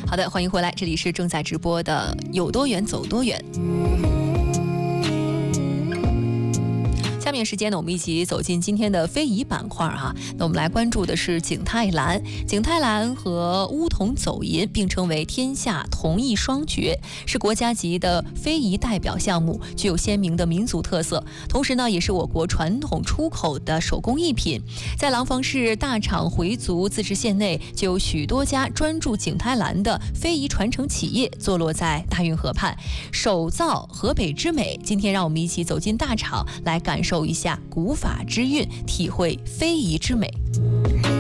好的，欢迎回来，这里是正在直播的有多远走多远。下面时间呢，我们一起走进今天的非遗板块哈。那我们来关注的是景泰蓝。景泰蓝和乌筒走银并称为天下同艺双绝，是国家级的非遗代表项目，具有鲜明的民族特色。同时呢，也是我国传统出口的手工艺品。在廊坊市大厂回族自治县内，就有许多家专注景泰蓝的非遗传承企业坐落在大运河畔，手造河北之美。今天让我们一起走进大厂，来感受一下古法之韵，体会非遗之美。